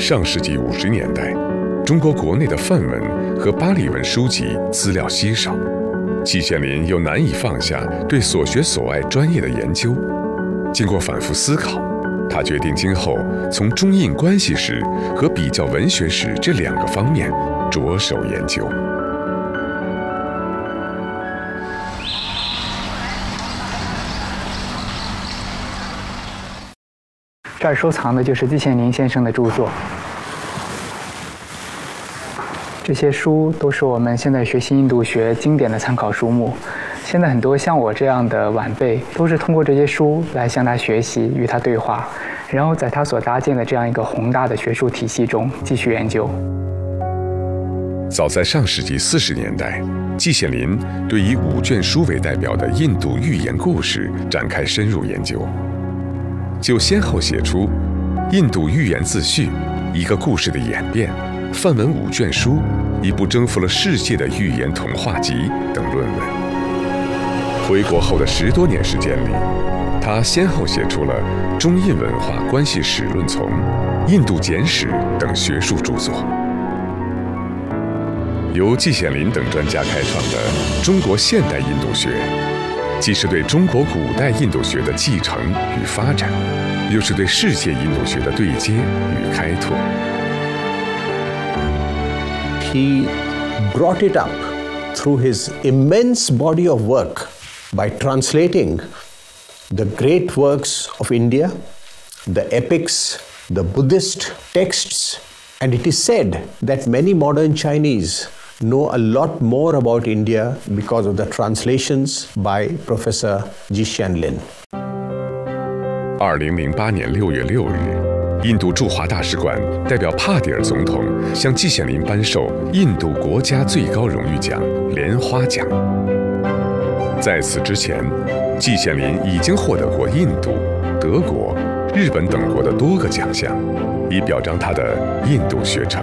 上世纪50年代，中国国内的梵文和巴利文书籍资料稀少，季羡林又难以放下对所学所爱专业的研究。经过反复思考，他决定今后从中印关系史和比较文学史这2个方面着手研究。 这儿收藏的就是季羡林先生的著作。这些书都是我们现在学习印度学经典的参考书目。现在很多像我这样的晚辈，都是通过这些书来向他学习，与他对话，然后在他所搭建的这样一个宏大的学术体系中继续研究。 早在上世纪40年代，季羡林对以5卷书为代表的印度寓言故事展开深入研究，就先后写出《印度寓言自序》、一个故事的演变、梵文5卷书、一部征服了世界的寓言童话集等论文。回国后的10多年时间里，他先后写出了《中印文化关系史论丛》、《印度简史》等学术著作。由季羡林等专家开创的中国现代印度学，既是对中国古代印度学的继承与发展，又是对世界印度学的对接与开拓。 He brought it up through his immense body of work by translating the great works of India, the epics, the Buddhist texts, and it is said that many modern Chinese know a lot more about India because of the translations by Professor Ji Xianlin. 2008年6月6日，印度驻华大使馆代表帕蒂尔总统向季羡林颁授印度国家最高荣誉奖莲花奖。在此之前，季羡林已经获得过印度、德国、日本等国的多个奖项，以表彰他的印度学成。